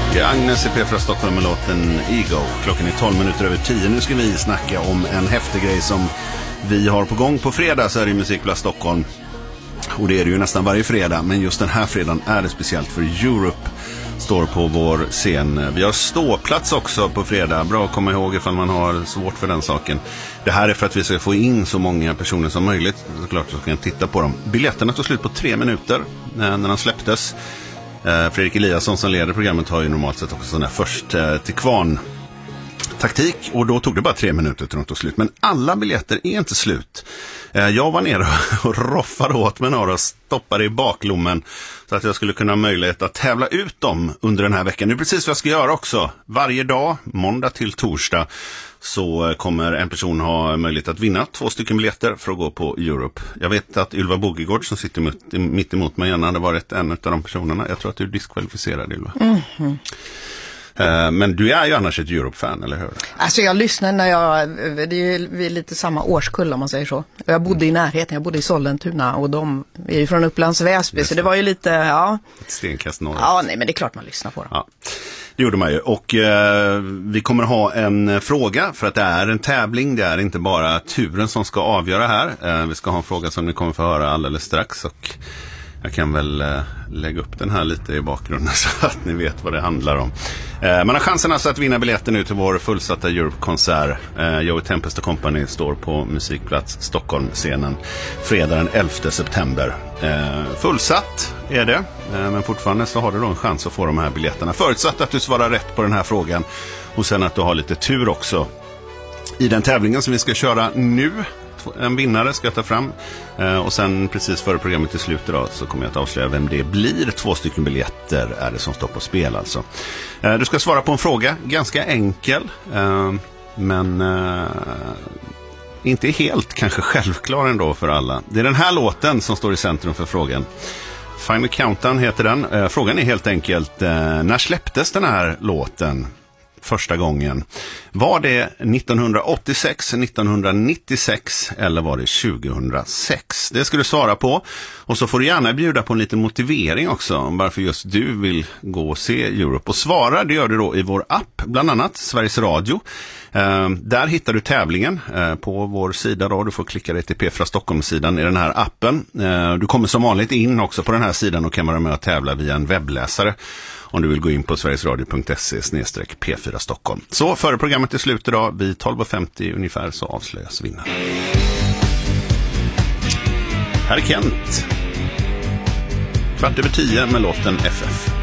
Agnes i P4 Stockholm med låten Ego. Klockan är 12 minuter över 10. Nu ska vi snacka om en häftig grej som vi har på gång på fredag, så är det Musikplats Stockholm. Och det är det ju nästan varje fredag, men just den här fredagen är det speciellt för Europe står på vår scen. Vi har ståplats också på fredag. Bra att komma ihåg ifall man har svårt för den saken. Det här är för att vi ska få in så många personer som möjligt. Såklart så kan jag titta på dem. Biljetterna tog slut på 3 minuter när de släpptes. Fredrik Eliasson som leder programmet har ju normalt sett också sån här först till kvarn taktik, och då tog det bara 3 minuter till de tog slut. Men alla biljetter är inte slut. Jag var nere och roffade åt mig några och stoppade i baklommen så att jag skulle kunna ha möjlighet att tävla ut dem under den här veckan. Det är precis vad jag ska göra också. Varje dag, måndag till torsdag, så kommer en person ha möjlighet att vinna 2 stycken biljetter för att gå på Europe. Jag vet att Ylva Bogegård som sitter mitt emot mig gärna hade varit en av de personerna. Jag tror att du är diskvalificerad, Ylva. Mm-hmm. Men du är ju annars ett Europe-fan, eller hur? Alltså jag lyssnar det är ju lite samma årskull om man säger så. Jag bodde i närheten, jag bodde i Sollentuna och de är ju från Upplands Väsby, så det var ju lite, ett stenkast norrut. Ja, nej, men det är klart man lyssnar på dem. Ja, det gjorde man ju. Och vi kommer ha en fråga, för att det är en tävling. Det är inte bara turen som ska avgöra här. Vi ska ha en fråga som ni kommer få höra alldeles strax, och jag kan väl lägga upp den här lite i bakgrunden så att ni vet vad det handlar om. Man har chansen alltså att vinna biljetten nu till vår fullsatta Europe-konsert. Joey Tempest & Company står på Musikplats Stockholm-scenen fredag den 11 september. Fullsatt är det, men fortfarande så har du då en chans att få de här biljetterna. Förutsatt att du svarar rätt på den här frågan, och sen att du har lite tur också. I den tävlingen som vi ska köra nu, en vinnare ska jag ta fram, och sen precis före programmet till slut idag så kommer jag att avslöja vem det blir. 2 stycken biljetter är det som står på spel alltså. Du ska svara på en fråga, ganska enkel, men inte helt kanske självklar ändå för alla. Det är den här låten som står i centrum för frågan. Final Countdown heter den. Frågan är helt enkelt, när släpptes den här låten första gången? Var det 1986, 1996 eller var det 2006? Det ska du svara på, och så får du gärna bjuda på en liten motivering också om varför just du vill gå och se Europe. Och svara, det gör du då i vår app, bland annat Sveriges Radio. Där hittar du tävlingen på vår sida då. Du får klicka dig till P4 Stockholm-sidan i den här appen. Du kommer som vanligt in också på den här sidan och kan vara med och tävla via en webbläsare om du vill gå in på sverigesradio.se/P4 Stockholm. Så före programmet är slut idag, vid 12.50 ungefär, så avslöjas vinnaren. Här är Kent. 9:15 med låten FF.